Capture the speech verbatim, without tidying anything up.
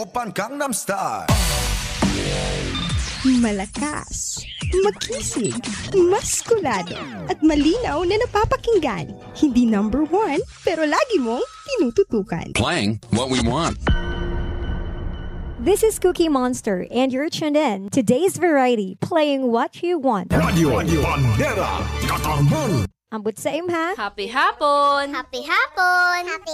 Oppan Gangnam Style. Malakas, makisig, maskulado, at malinaw na napapakinggan. Hindi number one, pero lagi mong tinututukan. Playing what we want. This is Cookie Monster, and you're tuned in to Today's Variety, playing what you want. Radio Bandera Katarman. Ambot sa imha. Happy hapon! Happy hapon! Happy